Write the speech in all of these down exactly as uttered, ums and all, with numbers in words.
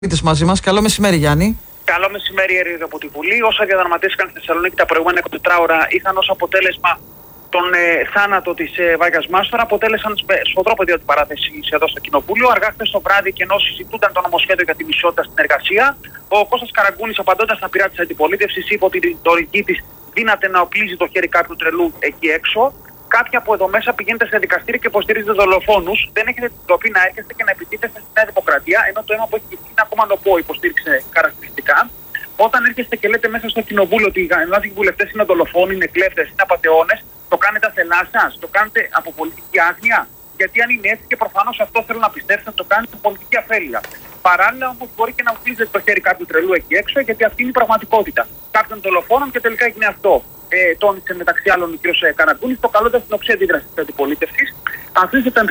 Μαζί μας. Καλό μεσημέρι, Γιάννη. Καλό μεσημέρι, Ερήδη, από τη Βουλή. Όσα διαδραματίστηκαν στη Θεσσαλονίκη τα προηγούμενα είκοσι τέσσερις ώρα είχαν ως αποτέλεσμα τον ε, θάνατο της ε, Βάγιας Μάστορα. Αποτέλεσαν σφοδρό πεδίο αντιπαράθεσης εδώ στο Κοινοβούλιο. Αργά χθες το βράδυ, και ενώ συζητούνταν το νομοσχέδιο για την ισότητα στην εργασία, ο Κώστας Καραγκούνης, απαντώντας στα πειρά της αντιπολίτευσης, είπε ότι η ρητορική της δύναται να οπλίζει το χέρι κάποιου τρελού εκεί έξω. Κάποιοι από εδώ μέσα πηγαίνετε σε δικαστήρια και υποστηρίζετε δολοφόνους. Δεν έχετε την τροπή να έρχεστε και να επιτίθεστε στη Νέα Δημοκρατία, ενώ το αίμα που έχει γίνει είναι ακόμα νοπό, υποστήριξε χαρακτηριστικά. Όταν έρχεστε και λέτε μέσα στο κοινοβούλιο ότι οι γαναδικοί βουλευτές είναι δολοφόνοι, είναι κλέφτες, είναι απατεώνες, το κάνετε αθελά σας, το κάνετε από πολιτική άγνοια. Γιατί αν είναι έτσι, και προφανώς αυτό θέλω να πιστέψετε, το κάνετε από πολιτική αφέλεια. Παράλληλα, όμως, μπορεί και να οπλίζετε το χέρι κάποιου τρελού εκεί έξω, γιατί αυτή είναι η πραγματικότητα κάποιων δολοφόνων, και τελικά έγινε αυτό. Ε, τόνισε μεταξύ άλλων ο κ. Καραγκούνης, προκαλώντας την οξύ αντίδραση της αντιπολίτευσης. Αφήστε τα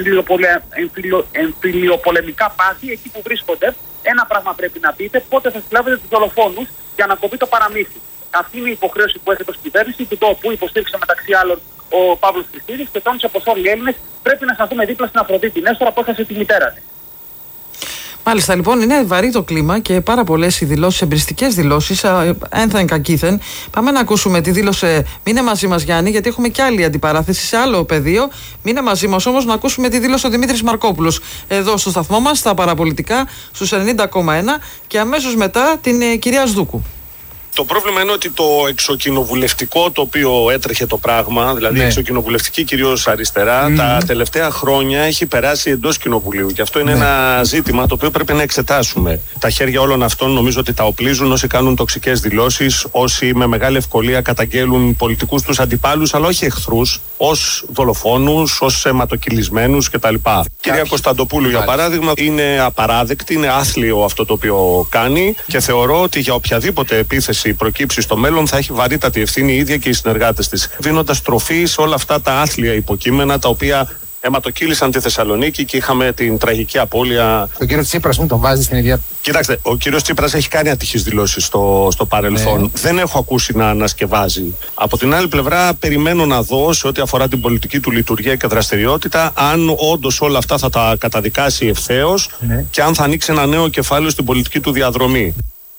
εμφυλιοπολεμικά πάθη εκεί που βρίσκονται. Ένα πράγμα πρέπει να πείτε: πότε θα συλλάβετε τους δολοφόνους για να κοπεί το παραμύθι. Αυτή είναι η υποχρέωση που έχετε ως κυβέρνηση, του τόπου υποστήριξε μεταξύ άλλων ο Παύλος Χριστίδης, και τόνισε πως όλοι οι Έλληνες πρέπει να σταθούμε δίπλα στην Αφροδίτη Νέστορα που έχασε τη μητέρα της. Μάλιστα, λοιπόν, είναι βαρύ το κλίμα και πάρα πολλές οι δηλώσεις, εμπριστικές δηλώσεις, ένθεν κακήθεν. Πάμε να ακούσουμε τη δήλωσε. Μείνε μαζί μας, Γιάννη, γιατί έχουμε και άλλη αντιπαράθεση σε άλλο πεδίο. Μείνε μαζί μας όμως να ακούσουμε τη δήλωση ο Δημήτρης Μαρκόπουλος εδώ στο σταθμό μας, στα παραπολιτικά, στους ενενήντα κόμμα ένα, και αμέσως μετά την ε, κυρία Σδούκου. Το πρόβλημα είναι ότι το εξοκοινοβουλευτικό το οποίο έτρεχε το πράγμα, δηλαδή ναι. η εξοκοινοβουλευτική κυρίως αριστερά, mm-hmm. τα τελευταία χρόνια έχει περάσει εντός κοινοβουλίου. Και αυτό είναι ναι. ένα ζήτημα το οποίο πρέπει να εξετάσουμε. Τα χέρια όλων αυτών νομίζω ότι τα οπλίζουν όσοι κάνουν τοξικές δηλώσεις, όσοι με μεγάλη ευκολία καταγγέλουν πολιτικούς τους αντιπάλους, αλλά όχι εχθρούς, ως δολοφόνους, ως αιματοκυλισμένους κτλ. Κυρία Κωνσταντοπούλου, για παράδειγμα, είναι απαράδεκτη, είναι άθλιο αυτό το οποίο κάνει, και θεωρώ ότι για οποιαδήποτε επίθεση προκύψει στο μέλλον θα έχει βαρύτατη ευθύνη η ίδια και οι συνεργάτες της, δίνοντας τροφή σε όλα αυτά τα άθλια υποκείμενα τα οποία αιματοκύλησαν τη Θεσσαλονίκη και είχαμε την τραγική απώλεια. Ο κύριος Τσίπρας μου τον βάζει στην ίδια. Κοιτάξτε, ο κύριος Τσίπρας έχει κάνει ατυχείς δηλώσεις στο, στο παρελθόν. Ναι. Δεν έχω ακούσει να ανασκευάζει. Από την άλλη πλευρά, περιμένω να δω σε ό,τι αφορά την πολιτική του λειτουργία και δραστηριότητα, αν όντως όλα αυτά θα τα καταδικάσει ευθέως ναι. και αν θα ανοίξει ένα νέο κεφάλαιο στην πολιτική του διαδρομή.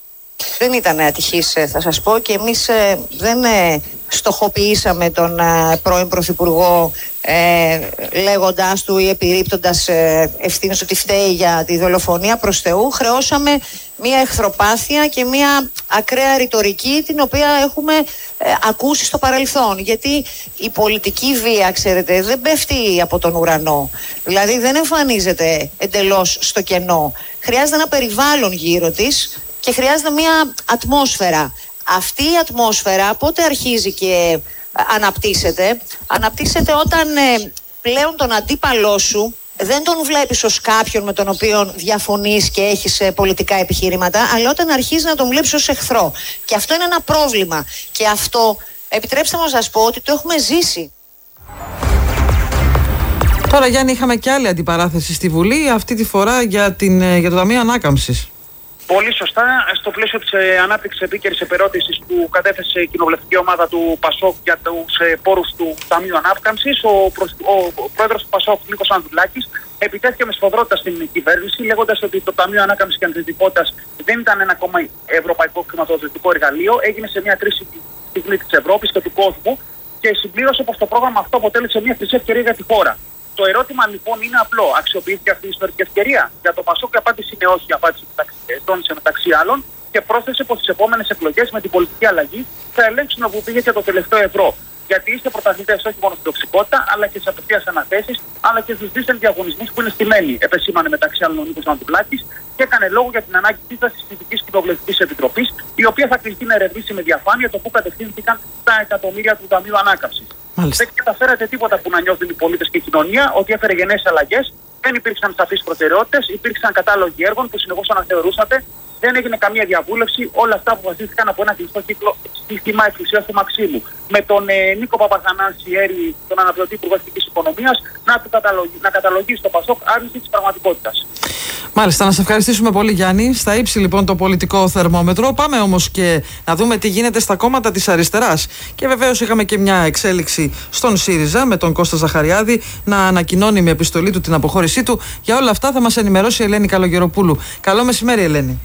Δεν ήταν ατυχής, θα σας πω, και εμείς ε, δεν ε, στοχοποιήσαμε τον ε, πρώην Πρωθυπουργό ε, λέγοντάς του ή επιρρύπτοντας ε, ευθύνες ότι φταίει για τη δολοφονία. Προς Θεού, χρεώσαμε μια εχθροπάθεια και μια ακραία ρητορική την οποία έχουμε ε, ακούσει στο παρελθόν. Γιατί η πολιτική βία, ξέρετε, δεν πέφτει από τον ουρανό. Δηλαδή δεν εμφανίζεται εντελώς στο κενό. Χρειάζεται ένα περιβάλλον γύρω της και χρειάζεται μια ατμόσφαιρα. Αυτή η ατμόσφαιρα πότε αρχίζει και αναπτύσσεται? Αναπτύσσεται όταν ε, πλέον τον αντίπαλό σου δεν τον βλέπεις ως κάποιον με τον οποίο διαφωνείς και έχεις ε, πολιτικά επιχειρήματα, αλλά όταν αρχίζεις να τον βλέπεις ως εχθρό. Και αυτό είναι ένα πρόβλημα. Και αυτό, επιτρέψτε μου να σας πω, ότι το έχουμε ζήσει. Τώρα, Γιάννη, είχαμε και άλλη αντιπαράθεση στη Βουλή, αυτή τη φορά για, την, για το Ταμείο Ανάκαμψης. Πολύ σωστά. Στο πλαίσιο της ε, ανάπτυξης επίκαιρης επερώτησης που κατέθεσε η κοινοβουλευτική ομάδα του ΠΑΣΟΚ για τους ε, πόρους του Ταμείου Ανάκαμψης, ο, ο, ο πρόεδρος του ΠΑΣΟΚ, Νίκος Ανδρουλάκης, επιτέθηκε με σφοδρότητα στην κυβέρνηση, λέγοντας ότι το Ταμείο Ανάκαμψης και Αντιδικότητας δεν ήταν ένα ακόμα ευρωπαϊκό χρηματοδοτικό εργαλείο, έγινε σε μια κρίσιμη στιγμή της Ευρώπης και του κόσμου, και συμπλήρωσε πως το πρόγραμμα αυτό αποτέλεσε μια χρυσή ευκαιρία για τη χώρα. Το ερώτημα λοιπόν είναι απλό. Αξιοποιήθηκε αυτή η ιστορική ευκαιρία? Για το ΠΑΣΟΚ η απάντηση είναι όχι. Η απάντηση τόνισε μεταξύ άλλων και πρόσθεσε πως τις επόμενες εκλογές με την πολιτική αλλαγή θα ελέγξουν όπου πήγε και το τελευταίο ευρώ. Γιατί είστε πρωταθλητές όχι μόνο στην τοξικότητα, αλλά και στις απευθείας αναθέσεις, αλλά και στους δίθεν διαγωνισμούς που είναι στημένοι. Επεσήμανε μεταξύ άλλων ο Νίκος Ανδρουλάκης και έκανε λόγο για την ανάγκη σύστασης της Ειδικής Κοινοβουλευτικής Επιτροπής, η οποία θα κληθεί να ερευνήσει με διαφάνεια το πού κατευθύνθηκαν τα εκατομμύρια του Ταμείου Ανάκαμψης. Δεν καταφέρατε τίποτα που να νιώθουν οι πολίτες και η κοινωνία, ότι έφερε γενναίες αλλαγές. Δεν υπήρξαν σαφείς προτεραιότητες, υπήρξαν κατάλογοι έργων που συνεχώς αναθεωρούσατε. Δεν έγινε καμία διαβούλευση. Όλα αυτά αποφασίστηκαν από ένα κλειστό κύκλο σύστημα εξουσίας του Μαξίμου. Με τον ε, Νίκο Παπαθανάση, τον αναπληρωτή Υπουργό Αστικής Οικονομίας, να, καταλογι... να καταλογίσει το ΠΑΣΟΚ άρνηση της πραγματικότητας. Μάλιστα, να σε ευχαριστήσουμε πολύ, Γιάννη. Στα ύψη λοιπόν το πολιτικό θερμόμετρο. Πάμε όμως και να δούμε τι γίνεται στα κόμματα της αριστεράς. Και βεβαίως είχαμε και μια εξέλιξη στον ΣΥΡΙΖΑ με τον Κώστα Ζαχαριάδη να ανακοινώνει με επιστολή του την αποχώρησή του. Για όλα αυτά θα μας ενημερώσει η Ελένη Καλογεροπούλου. Καλό μεσημέρι, Ελένη.